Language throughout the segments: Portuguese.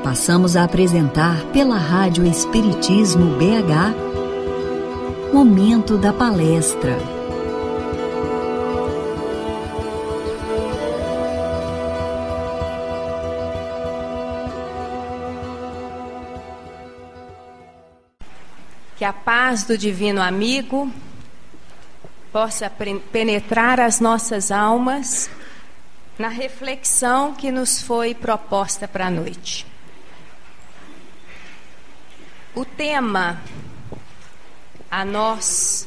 Passamos a apresentar pela Rádio Espiritismo BH, Momento da Palestra. Que a paz do Divino Amigo possa penetrar as nossas almas na reflexão que nos foi proposta para a noite. O tema a nós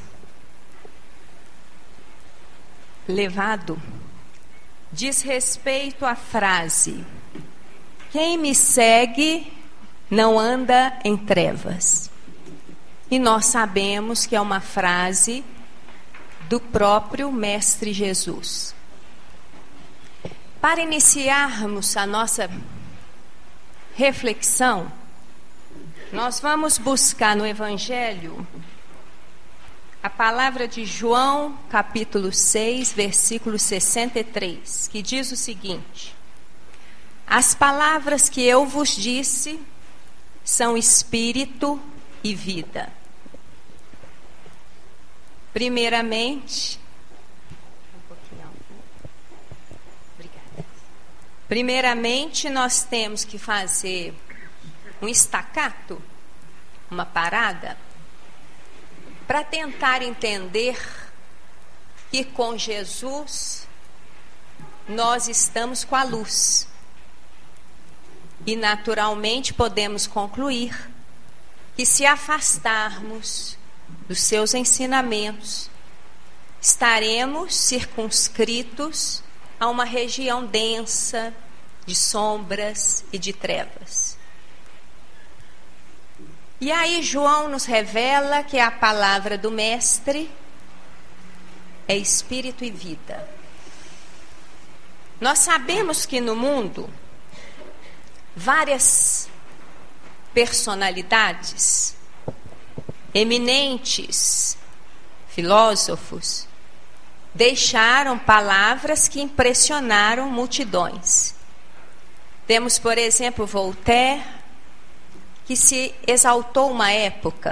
levado diz respeito à frase: quem me segue não anda em trevas. E nós sabemos que é uma frase do próprio Mestre Jesus. Para iniciarmos a nossa reflexão, nós vamos buscar no Evangelho a palavra de João, capítulo 6, versículo 63, que diz o seguinte: as palavras que eu vos disse são espírito e vida. Primeiramente, nós temos que fazer um estacato, uma parada, para tentar entender que com Jesus nós estamos com a luz. E naturalmente podemos concluir que se afastarmos dos seus ensinamentos, estaremos circunscritos a uma região densa de sombras e de trevas. E aí João nos revela que a palavra do Mestre é espírito e vida. Nós sabemos que no mundo várias personalidades, eminentes filósofos, deixaram palavras que impressionaram multidões. Temos, por exemplo, Voltaire, que se exaltou uma época